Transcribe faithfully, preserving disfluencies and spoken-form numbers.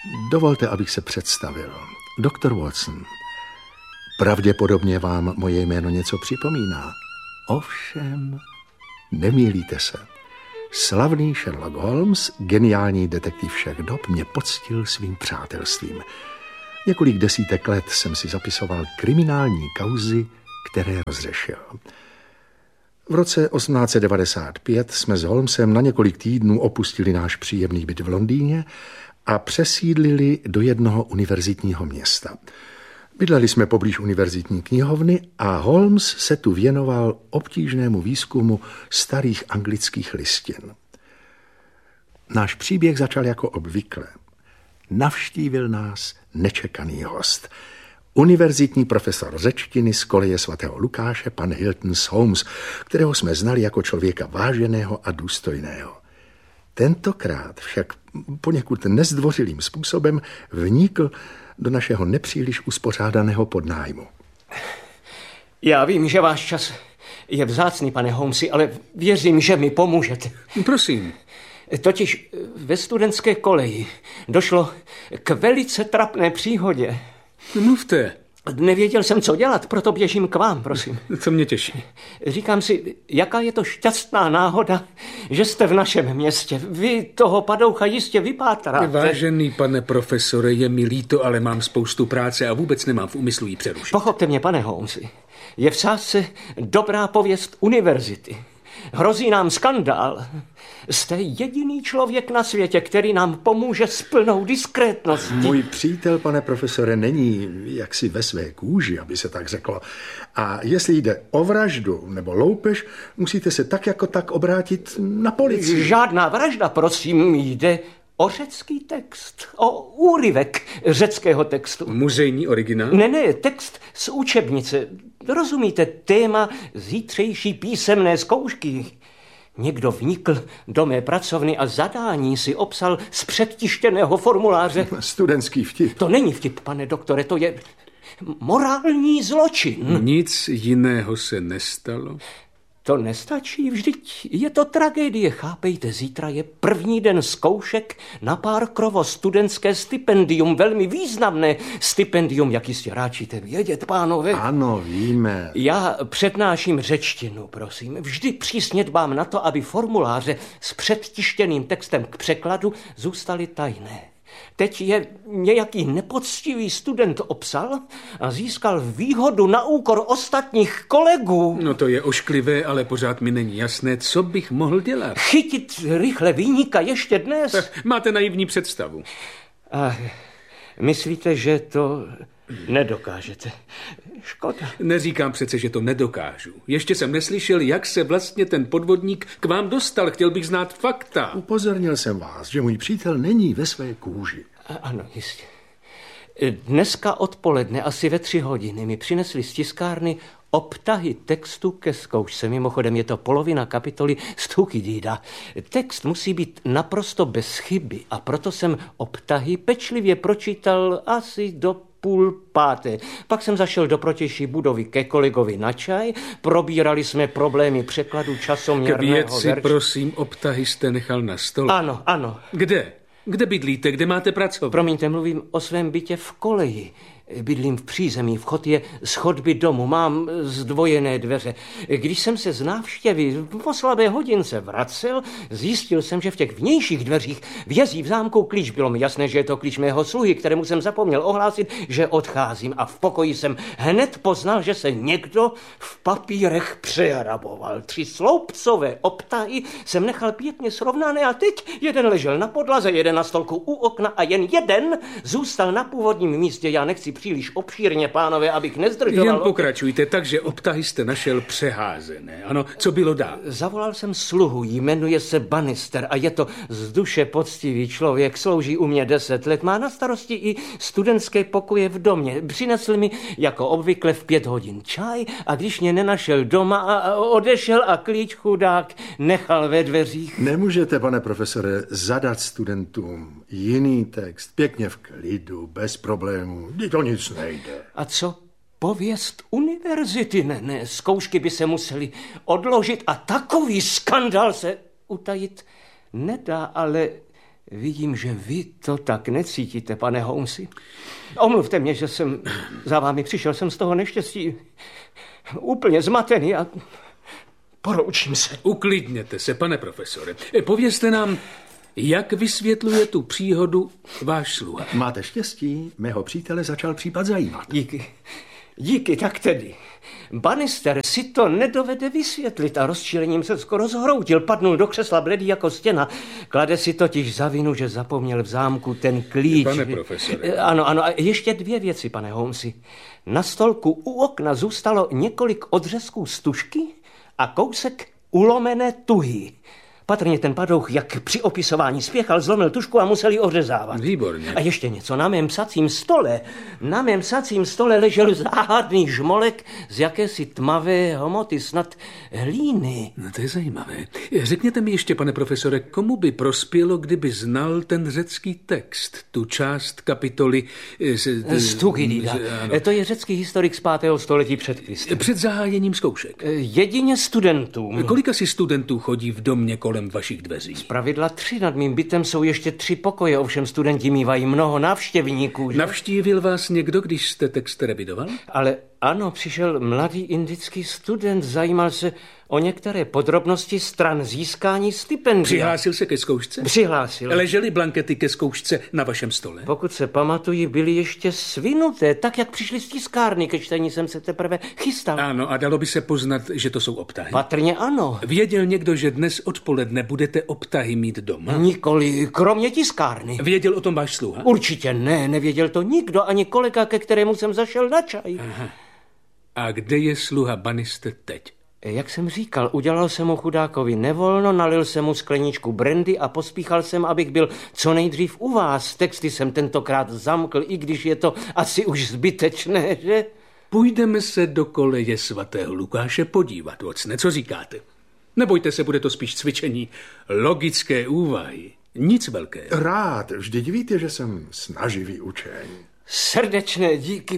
Dovolte, abych se představil. doktor Watson. Pravděpodobně vám moje jméno něco připomíná. Ovšem, nemýlíte se. Slavný Sherlock Holmes, geniální detektiv všech dob, mě poctil svým přátelstvím. Několik desítek let jsem si zapisoval kriminální kauzy, které rozřešil. V roce osmnáct set devadesát pět jsme s Holmesem na několik týdnů opustili náš příjemný byt v Londýně a přesídlili do jednoho univerzitního města. Bydleli jsme poblíž univerzitní knihovny a Holmes se tu věnoval obtížnému výzkumu starých anglických listin. Náš příběh začal jako obvykle. Navštívil nás nečekaný host. Univerzitní profesor řečtiny z koleje svatého Lukáše, pan Hilton Holmes, kterého jsme znali jako člověka váženého a důstojného. Tentokrát však poněkud nezdvořilým způsobem vnikl do našeho nepříliš uspořádaného podnájmu. Já vím, že váš čas je vzácný, pane Holmesi, ale věřím, že mi pomůžete. Prosím. Totiž ve studentské koleji došlo k velice trapné příhodě. Mluvte. Nevěděl jsem, co dělat, proto běžím k vám, prosím. Co mě těší. Říkám si, jaká je to šťastná náhoda, že jste v našem městě. Vy toho padoucha jistě vypátráte. Vážený pane profesore, je mi líto, ale mám spoustu práce a vůbec nemám v úmyslu jí přerušit. Pochopte mě, pane Holmesi. Je v sázce dobrá pověst univerzity. Hrozí nám skandál. Jste jediný člověk na světě, který nám pomůže s plnou diskrétností. Můj přítel, pane profesore, není jaksi ve své kůži, aby se tak řeklo. A jestli jde o vraždu nebo loupež, musíte se tak jako tak obrátit na policii. Žádná vražda, prosím, jde o řecký text, o úryvek řeckého textu. Muzejní originál? Ne, ne, text z učebnice. Rozumíte, téma zítřejší písemné zkoušky. Někdo vnikl do mé pracovny a zadání si obsal z předtištěného formuláře. Studentský vtip. To není vtip, pane doktore, to je morální zločin. Nic jiného se nestalo? To nestačí, vždyť je to tragédie. Chápejte, zítra je první den zkoušek na Parkerovo studentské stipendium, velmi významné stipendium, jak jistě ráčíte vědět, pánové. Ano, víme. Já přednáším řečtinu, prosím. Vždy přísně dbám na to, aby formuláře s předtištěným textem k překladu zůstaly tajné. Teď je nějaký nepoctivý student obsal a získal výhodu na úkor ostatních kolegů. No to je ošklivé, ale pořád mi není jasné, co bych mohl dělat. Chytit rychle viníka ještě dnes? Máte naivní představu. A myslíte, že to nedokážete? Škoda. Neříkám přece, že to nedokážu. Ještě jsem neslyšel, jak se vlastně ten podvodník k vám dostal. Chtěl bych znát fakta. Upozornil jsem vás, že můj přítel není ve své kůži. A, ano, jistě. Dneska odpoledne asi ve tři hodiny mi přinesli z tiskárny obtahy textu ke zkoušce. Mimochodem je to polovina kapitoly z Thukydida. Text musí být naprosto bez chyby a proto jsem obtahy pečlivě pročítal asi do půl páté. Pak jsem zašel do protější budovy ke kolegovi na čaj, probírali jsme problémy překladu časoměrného verše. K věci, verš... prosím, obtahy jste nechal na stole. Ano, ano. Kde? Kde bydlíte? Kde máte pracovat? Promiňte, mluvím o svém bytě v koleji. Bydlím v přízemí, vchod je z chodby domu, mám zdvojené dveře. Když jsem se z návštěvy po slabé hodince vracel, zjistil jsem, že v těch vnějších dveřích vězí v zámku klíč. Bylo mi jasné, že je to klíč mého sluhy, kterému jsem zapomněl ohlásit, že odcházím. A v pokoji jsem hned poznal, že se někdo v papírech přehraboval. Tři sloupcové obtahy jsem nechal pěkně srovnané a teď jeden ležel na podlaze, jeden na stolku u okna a jen jeden zůstal na původním místě. Já nechci příliš obšírně, pánové, abych nezdržoval. Jen pokračujte, takže obtahy jste našel přeházené. Ano, co bylo dál? Zavolal jsem sluhu, jmenuje se Bannister a je to z duše poctivý člověk, slouží u mě deset let, má na starosti i studentské pokoje v domě. Přinesl mi jako obvykle v pět hodin čaj a když mě nenašel doma a odešel a klíč chudák nechal ve dveřích. Nemůžete, pane profesore, zadat studentům jiný text, pěkně v klidu, bez problémů. To nic nejde. A co pověst univerzity? Ne, ne, zkoušky by se musely odložit a takový skandál se utajit nedá, ale Vidím, že vy to tak necítíte, pane Holmesi. Omluvte mě, že jsem za vámi přišel. Jsem z toho neštěstí úplně zmatený a poroučím se. Uklidněte se, pane profesore. Povězte nám, jak vysvětluje tu příhodu váš sluha. Máte štěstí, mého přítele začal případ zajímat. Díky. Díky, tak tedy. Bannister si to nedovede vysvětlit a rozčilením se skoro zhroutil. Padnul do křesla bledý jako stěna. Klade si totiž za vinu, že zapomněl v zámku ten klíč. Pane profesore. Ano, ano. A ještě dvě věci, pane Holmesi. Na stolku u okna zůstalo několik odřezků stužky a kousek ulomené tuhy. Patrně ten padouch, jak při opisování spěchal, zlomil tužku a musel ji odřezávat. Výborně. A ještě něco, na mém psacím stole, na mém psacím stole ležel záhadný žmolek z jakési tmavé hmoty, snad hlíny. No to je zajímavé. Řekněte mi ještě, pane profesore, komu by prospělo, kdyby znal ten řecký text, tu část kapitoly z, z Thukydida. To je řecký historik z pátého století před Kristem. Před zahájením zkoušek. Jedině studentům. Kolika si studentů chodí v domě kolem vašich dveří? Zpravidla tři, nad mým bytem jsou ještě tři pokoje, ovšem studenti mívají mnoho návštěvníků. Že? Navštívil vás někdo, když jste text revidoval? Ale ano, přišel mladý indický student, zajímal se o některé podrobnosti stran získání stipendia. Přihlásil se ke zkoušce? Přihlásil. Ležely blankety ke zkoušce na vašem stole? Pokud se pamatuji, byly ještě svinuté, tak jak přišli z tiskárny, ke čtení jsem se teprve chystal. Ano, a dalo by se poznat, že to jsou obtahy? Patrně ano. Věděl někdo, že dnes odpoledne budete obtahy mít doma? Nikoli, kromě tiskárny. Věděl o tom váš sluha? Určitě ne, nevěděl to nikdo, ani kolega, ke kterému jsem zašel na čaj. Aha. A kde je sluha Bannister teď? Jak jsem říkal, udělal jsem mu chudákovi nevolno, nalil jsem mu skleničku brandy a pospíchal jsem, abych byl co nejdřív u vás. Texty jsem tentokrát zamkl, i když je to asi už zbytečné, že? Půjdeme se do koleje svatého Lukáše podívat, Watson, co říkáte? Nebojte se, bude to spíš cvičení logické úvahy. Nic velkého. Rád, vždyť víte, že jsem snaživý učeň. Srdečné díky.